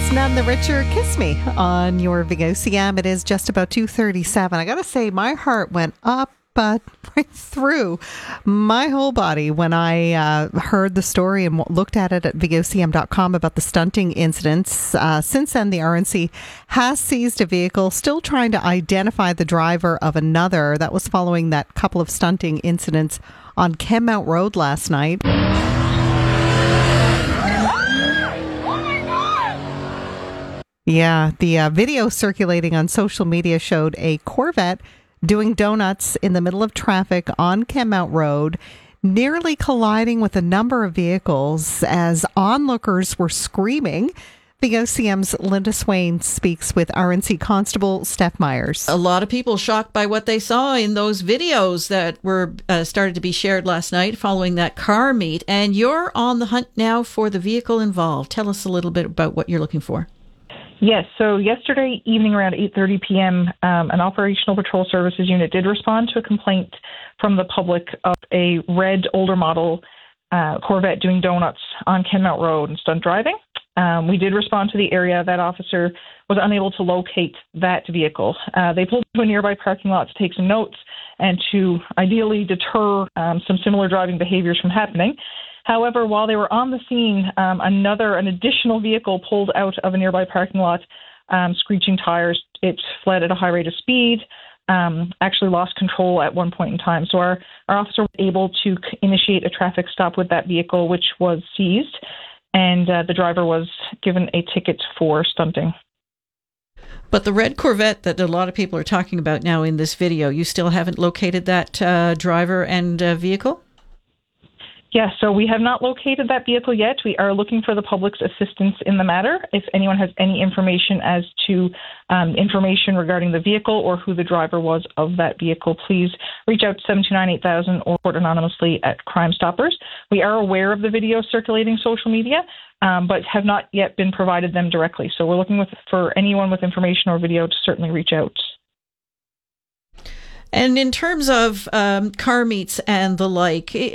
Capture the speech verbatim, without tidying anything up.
is None the Richer. Kiss Me on your V O C M. It is just about two thirty-seven. I got to say, my heart went up, but right through my whole body when I uh, heard the story and looked at it at V O C M dot com about the stunting incidents. Uh, since then, the R N C has seized a vehicle, still trying to identify the driver of another. That was following that couple of stunting incidents on Kenmount Road last night. Yeah, the uh, video circulating on social media showed a Corvette doing donuts in the middle of traffic on Kenmount Road, nearly colliding with a number of vehicles as onlookers were screaming. V O C M's Linda Swain speaks with R N C Constable Steph Myers. A lot of people shocked by what they saw in those videos that were uh, started to be shared last night following that car meet. And you're on the hunt now for the vehicle involved. Tell us a little bit about what you're looking for. Yes, so yesterday evening around eight thirty p.m., um, an Operational Patrol Services unit did respond to a complaint from the public of a red older model uh, Corvette doing donuts on Kenmount Road and stunt driving. Um, we did respond to the area. That officer was unable to locate that vehicle. Uh, they pulled to a nearby parking lot to take some notes and to ideally deter um, some similar driving behaviors from happening. However, while they were on the scene, um, another, an additional vehicle pulled out of a nearby parking lot, um, screeching tires. It fled at a high rate of speed, um, actually lost control at one point in time. So our, our officer was able to initiate a traffic stop with that vehicle, which was seized, and uh, the driver was given a ticket for stunting. But the red Corvette that a lot of people are talking about now in this video, you still haven't located that uh, driver and uh, vehicle? Yes, so we have not located that vehicle yet. We are looking for the public's assistance in the matter. If anyone has any information as to um, information regarding the vehicle or who the driver was of that vehicle, please reach out to seven two nine eight thousand or report anonymously at Crime Stoppers. We are aware of the video circulating social media, um, but have not yet been provided them directly. So we're looking with, for anyone with information or video to certainly reach out. And in terms of um, car meets and the like,